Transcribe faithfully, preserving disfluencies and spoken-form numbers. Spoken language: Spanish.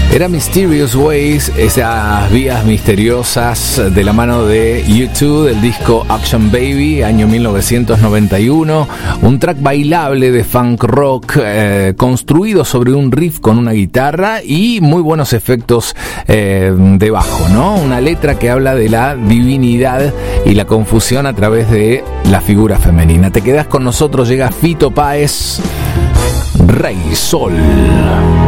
Era Mysterious Ways, esas vías misteriosas, de la mano de U dos, del disco Action Baby, año mil novecientos noventa y uno. Un track bailable de funk rock, eh, construido sobre un riff con una guitarra y muy buenos efectos eh, de bajo, ¿no? Una letra que habla de la divinidad y la confusión a través de la figura femenina. Te quedas con nosotros, llega Fito Páez, Rey Sol.